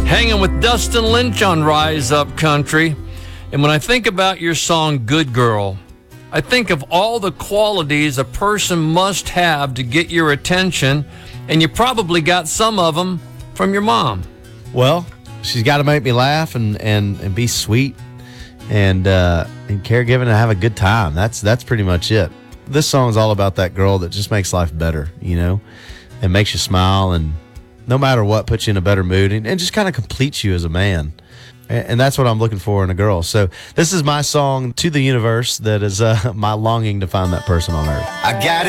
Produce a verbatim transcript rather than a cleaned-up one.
Hanging with Dustin Lynch on Rise Up Country. And when I think about your song, Good Girl, I think of all the qualities a person must have to get your attention, and you probably got some of them from your mom. Well, she's got to make me laugh and, and, and be sweet and uh, and caregiving and have a good time. That's that's pretty much it. This song is all about that girl that just makes life better, you know, and makes you smile and no matter what, puts you in a better mood and, and just kind of completes you as a man. And, and that's what I'm looking for in a girl. So this is my song to the universe that is uh, my longing to find that person on earth. I got